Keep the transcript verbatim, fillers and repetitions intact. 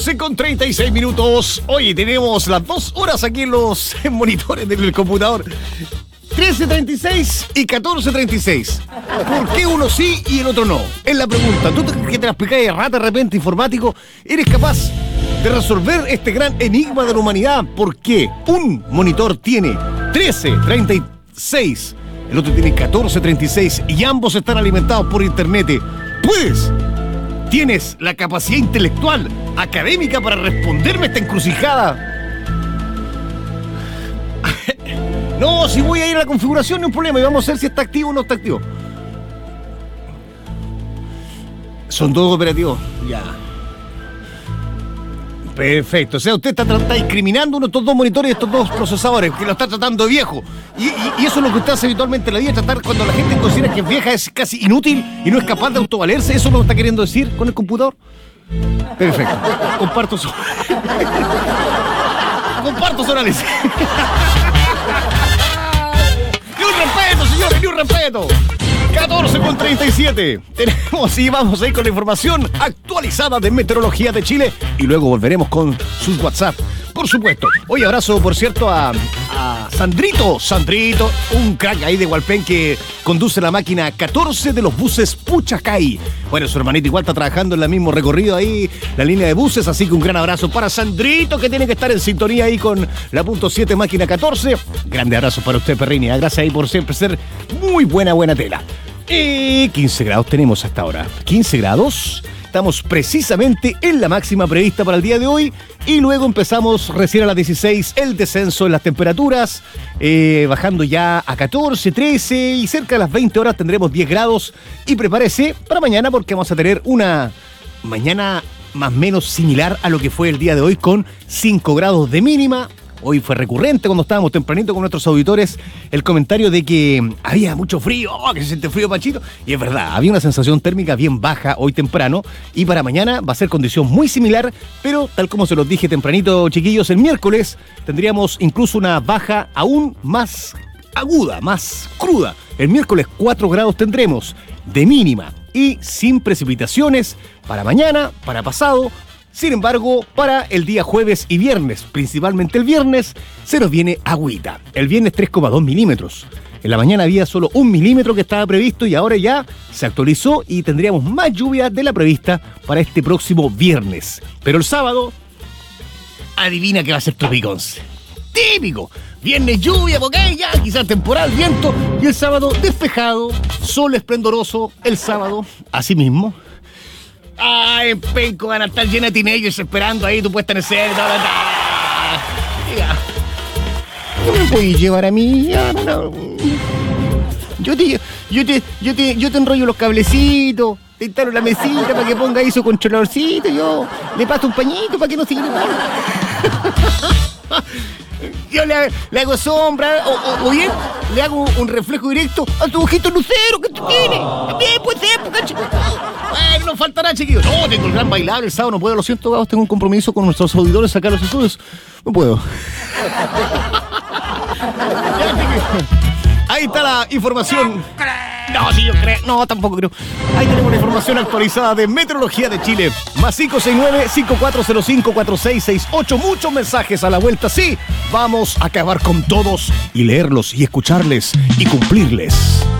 catorce con treinta y seis minutos. Hoy tenemos las dos horas aquí en los monitores del computador. trece treinta y seis y catorce treinta y seis. ¿Por qué uno sí y el otro no? Es la pregunta. Tú que te la explicás de rata de repente informático, ¿eres capaz de resolver este gran enigma de la humanidad? ¿Por qué un monitor tiene trece treinta y seis, el otro tiene catorce treinta y seis y ambos están alimentados por internet? ¿Puedes? ¿Tienes la capacidad intelectual, académica para responderme a esta encrucijada? No, si voy a ir a la configuración no hay problema y vamos a ver si está activo o no está activo. Son dos operativos. Ya. Perfecto. O sea, usted está, está discriminando uno de estos dos monitores y estos dos procesadores, que lo está tratando de viejo. Y, y, y eso es lo que usted hace habitualmente en la vida, tratar cuando la gente considera que es vieja es casi inútil y no es capaz de autovalerse. ¿Eso es lo que está queriendo decir con el computador? Perfecto. Comparto su... Comparto su análisis. ¡Ni un respeto, señores! ¡Ni un respeto! catorce con treinta y siete. Tenemos y vamos a ir con la información actualizada de Meteorología de Chile y luego volveremos con sus WhatsApp. Por supuesto. Hoy abrazo, por cierto, a, a Sandrito. Sandrito, un crack ahí de Hualpén que conduce la máquina catorce de los buses Puchacay. Bueno, su hermanito igual está trabajando en el mismo recorrido ahí, la línea de buses, así que un gran abrazo para Sandrito, que tiene que estar en sintonía ahí con la punto siete máquina catorce. Grande abrazo para usted, Perrini. Gracias ahí por siempre ser muy buena, buena tela. Y quince grados tenemos hasta ahora. quince grados. Estamos precisamente en la máxima prevista para el día de hoy y luego empezamos recién a las dieciséis el descenso en las temperaturas, eh, bajando ya a catorce, trece y cerca de las veinte horas tendremos diez grados. Y prepárese para mañana porque vamos a tener una mañana más o menos similar a lo que fue el día de hoy con cinco grados de mínima. Hoy fue recurrente cuando estábamos tempranito con nuestros auditores el comentario de que había mucho frío, oh, que se siente frío, Panchito. Y es verdad, había una sensación térmica bien baja hoy temprano y para mañana va a ser condición muy similar, pero tal como se los dije tempranito, chiquillos, el miércoles tendríamos incluso una baja aún más aguda, más cruda. El miércoles cuatro grados tendremos de mínima y sin precipitaciones para mañana, para pasado. Sin embargo, para el día jueves y viernes, principalmente el viernes, se nos viene agüita. El viernes tres coma dos milímetros. En la mañana había solo un milímetro que estaba previsto y ahora ya se actualizó y tendríamos más lluvia de la prevista para este próximo viernes. Pero el sábado, adivina que va a ser tropiconce. Típico. Viernes lluvia, porque ya quizás temporal, viento. Y el sábado despejado, sol esplendoroso. El sábado, así mismo. Ay, penco, van a estar llenas de teenagers esperando ahí tu puesta en escena. ¿No me puedes llevar a mí? No. Yo te, yo te, yo te, yo te enrollo los cablecitos, te instalo la mesita para que ponga ahí su controladorcito, yo le paso un pañito para que no se quede mal. Yo le, le hago sombra, o, o, o bien le hago un reflejo directo a tu ojito lucero que tú tienes. También puede ser, porque... Bueno, nos faltará, chiquillos. No, tengo el gran bailable el sábado, no puedo, lo siento, Gabos, tengo un compromiso con nuestros auditores acá en los estudios. No puedo. Ahí está la información. No, sí, yo creo. No, tampoco creo. Ahí tenemos la información actualizada de Meteorología de Chile. Más cinco seis nueve, cinco cuatro cero cinco, cuatro seis seis ocho. Muchos mensajes a la vuelta. Sí, vamos a acabar con todos y leerlos y escucharles y cumplirles.